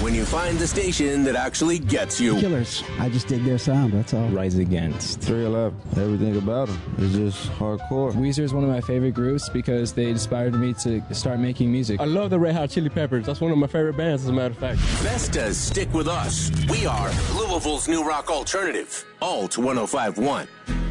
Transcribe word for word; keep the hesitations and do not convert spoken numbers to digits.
when you find the station that actually gets you. Killers. I just dig their sound, that's all. Rise Against. three eleven. Everything about them is just hardcore. Weezer is one of my favorite groups because they inspired me to start making music. I love the Red Hot Chili Peppers. That's one of my favorite bands, as a matter of fact. Vestas stick with us. We are Louisville's new rock alternative. Alt one oh five point one.